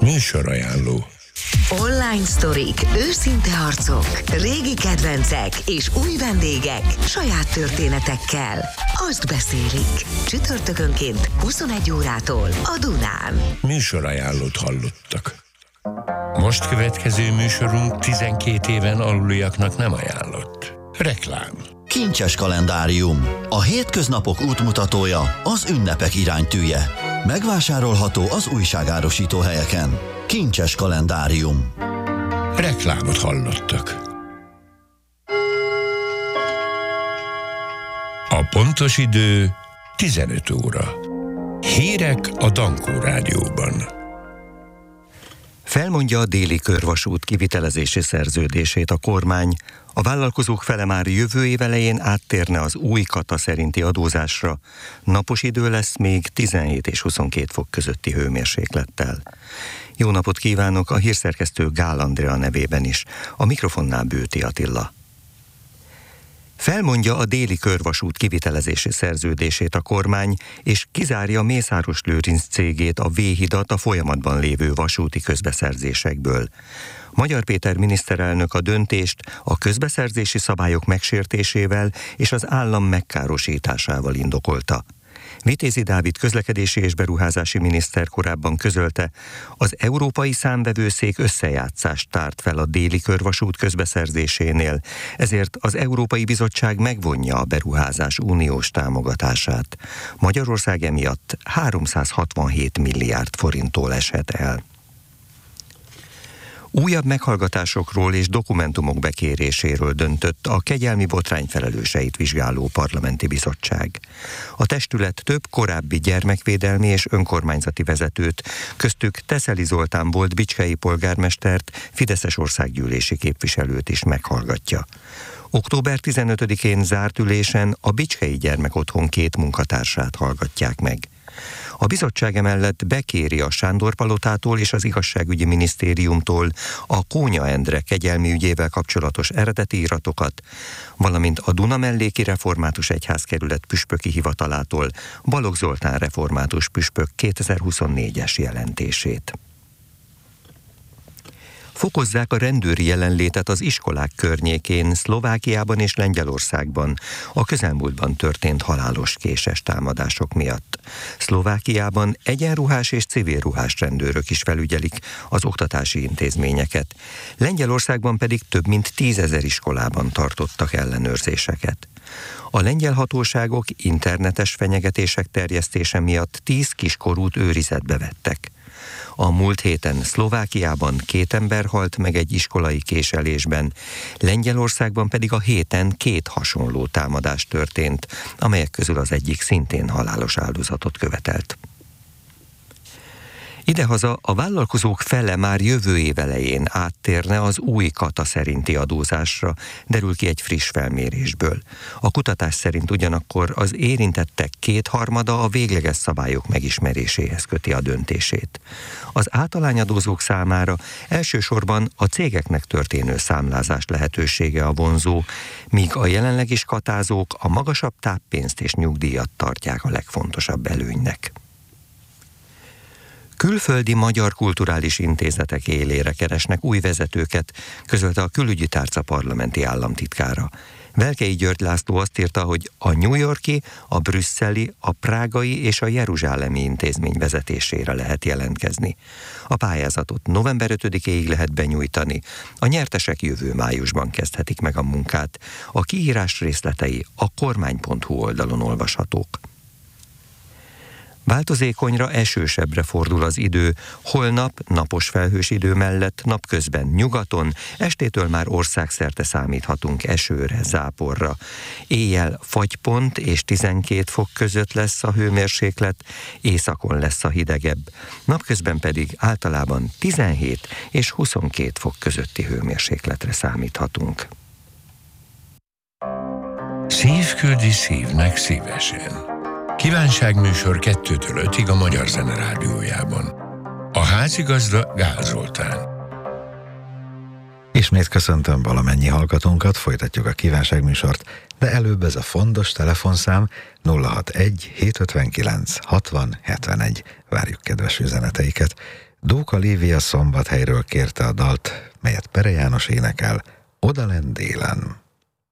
Műsorajánló. Online sztorik, őszinte arcok, régi kedvencek és új vendégek saját történetekkel. Azt beszélik. Csütörtökönként 21 órától a Dunán. Műsorajánlót hallottak. Most következő műsorunk 12 éven aluliaknak nem ajánlott. Reklám. Kincses kalendárium. A hétköznapok útmutatója, az ünnepek iránytűje. Megvásárolható az újságárusító helyeken. Kincses kalendárium. Reklámot hallottak. A pontos idő 15 óra. Hírek a Dankó Rádióban. Felmondja a déli körvasút kivitelezési szerződését a kormány. A vállalkozók fele már jövő év elején áttérne az új kata szerinti adózásra. Napos idő lesz még 17 és 22 fok közötti hőmérséklettel. Jó napot kívánok a hírszerkesztő Gál Andrea nevében is. A mikrofonnál Bőti Attila. Felmondja a déli körvasút kivitelezési szerződését a kormány, és kizárja Mészáros Lőrinc cégét, a V-hidat a folyamatban lévő vasúti közbeszerzésekből. Magyar Péter miniszterelnök a döntést a közbeszerzési szabályok megsértésével és az állam megkárosításával indokolta. Vitézi Dávid közlekedési és beruházási miniszter korábban közölte, az Európai Számvevőszék összejátszást tárt fel a déli körvasút közbeszerzésénél, ezért az Európai Bizottság megvonja a beruházás uniós támogatását. Magyarország emiatt 367 milliárd forinttól eshet el. Újabb meghallgatásokról és dokumentumok bekéréséről döntött a kegyelmi botrány felelőseit vizsgáló parlamenti bizottság. A testület több korábbi gyermekvédelmi és önkormányzati vezetőt, köztük Teszeli Zoltán volt bicskei polgármestert, fideszes országgyűlési képviselőt is meghallgatja. Október 15-én zárt ülésen a Bicskei Gyermekotthon 2 munkatársát hallgatják meg. A bizottság emellett bekéri a Sándor-palotától és az igazságügyi minisztériumtól a Kónya Endre kegyelmi ügyével kapcsolatos eredeti iratokat, valamint a Dunamelléki Református Egyházkerület püspöki hivatalától Balogh Zoltán református püspök 2024-es jelentését. Fokozzák a rendőri jelenlétet az iskolák környékén, Szlovákiában és Lengyelországban a közelmúltban történt halálos késes támadások miatt. Szlovákiában egyenruhás és civilruhás rendőrök is felügyelik az oktatási intézményeket. Lengyelországban pedig több mint 10 000 iskolában tartottak ellenőrzéseket. A lengyel hatóságok internetes fenyegetések terjesztése miatt 10 kiskorút őrizetbe vettek. A múlt héten Szlovákiában 2 ember halt meg egy iskolai késelésben, Lengyelországban pedig a héten 2 hasonló támadás történt, amelyek közül az egyik szintén halálos áldozatot követelt. Idehaza a vállalkozók fele már jövő év elején áttérne az új kata szerinti adózásra, derül ki egy friss felmérésből. A kutatás szerint ugyanakkor az érintettek 2/3 a végleges szabályok megismeréséhez köti a döntését. Az általányadózók számára elsősorban a cégeknek történő számlázás lehetősége a vonzó, míg a jelenleg is katázók a magasabb táppénzt és nyugdíjat tartják a legfontosabb előnynek. Külföldi magyar kulturális intézetek élére keresnek új vezetőket, közölte a külügyi tárca parlamenti államtitkára. Velkei György László azt írta, hogy a New York-i, a brüsszeli, a prágai és a jeruzsálemi intézmény vezetésére lehet jelentkezni. A pályázatot november 5-éig lehet benyújtani, a nyertesek jövő májusban kezdhetik meg a munkát. A kiírás részletei a kormány.hu oldalon olvashatók. Változékonyra, esősebbre fordul az idő, holnap napos felhős idő mellett napközben nyugaton, estétől már országszerte számíthatunk esőre, záporra. Éjjel fagypont és 12 fok között lesz a hőmérséklet, északon lesz a hidegebb, napközben pedig általában 17 és 22 fok közötti hőmérsékletre számíthatunk. Szív küldi szívnek szívesen. Kívánságműsor 2-től 5-ig a Magyar Zene Rádiójában. A házigazda Gál Zoltán. És Ismét köszöntöm valamennyi hallgatónkat, folytatjuk a kívánságműsort, de előbb ez a fontos telefonszám 061 759 60 71. Várjuk kedves üzeneteiket. Dóka Lívia Szombathelyről kérte a dalt, melyet Pere János énekel, Odalent délen.